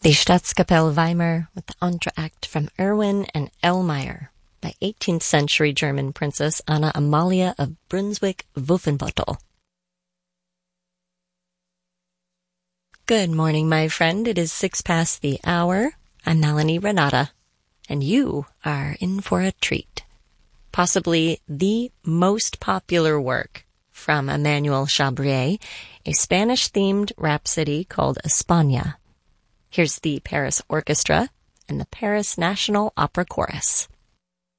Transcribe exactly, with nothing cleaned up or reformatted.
Die Staatskapelle Weimar with the entr'acte from Erwin and Ellmeyer by eighteenth century German Princess Anna Amalia of Brunswick-Wolfenbüttel. Good morning, my friend. It is six past the hour. I'm Melanie Renata, and you are in for a treat. Possibly the most popular work from Emmanuel Chabrier, a Spanish-themed rhapsody called España. Here's the Paris Orchestra and the Paris National Opera Chorus.